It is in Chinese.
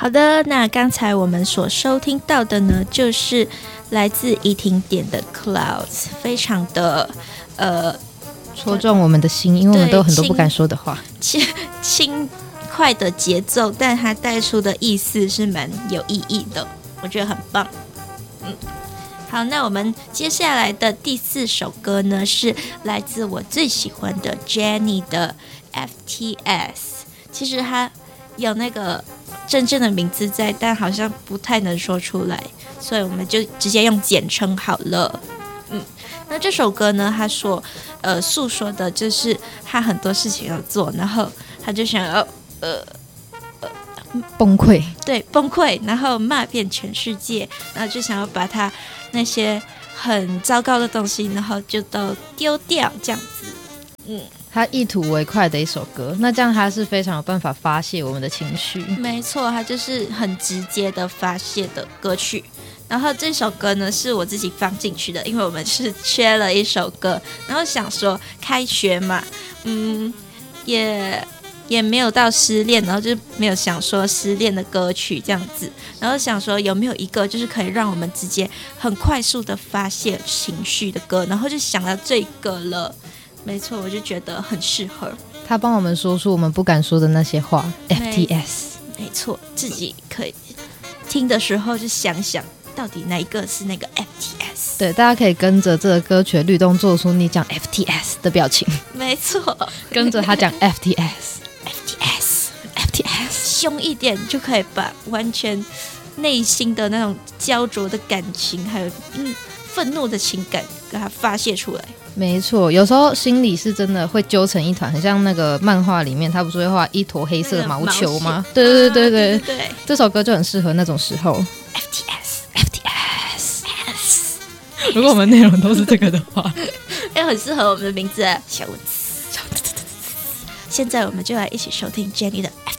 好的，那刚才我们所收听到的呢，就是来自怡婷点的 Clouds， 非常的戳中我们的心，因为我们都有很多不敢说的话， 轻快的节奏，但它带出的意思是蛮有意义的，我觉得很棒。好，那我们接下来的第4首歌呢，是来自我最喜欢的 Jennie 的 FTS。其实它有那个真正的名字在，但好像不太能说出来，所以我们就直接用简称好了。那这首歌呢，他说诉说的就是他很多事情要做，然后他就想要崩溃， 对，崩溃，然后骂遍全世界，然后就想要把他那些很糟糕的东西，然后就都丢掉，这样子。 他一吐为快的一首歌，那这样他是非常有办法发泄我们的情绪。 没错，他就是很直接的发泄的歌曲。然后这首歌呢是我自己放进去的，因为我们是缺了一首歌，然后想说开学嘛，也没有到失恋，然后就没有想说失恋的歌曲这样子，然后想说有没有一个就是可以让我们直接很快速的发泄情绪的歌，然后就想到这个了。没错，我就觉得很适合。 他帮我们说出我们不敢说的那些话。FTS， 没错，自己可以听的时候就想想，到底哪一个是那个 FTS？ 对，大家可以跟着这个歌曲的律动做出你讲 FTS 的表情。 没错， 跟着他讲 FTS， 凶一点就可以把完全内心的那种焦灼的感情，还有愤怒的情感给它发泄出来。 没错，有时候心里是真的会揪成一团，很像那个漫画里面，他不是会画一坨黑色的毛球吗？对，这首歌就很适合那种时候。FTS， 如果我们内容都是这个的话， 很适合我们的名字小蚊子。现在我们就来一起收听 Jennie 的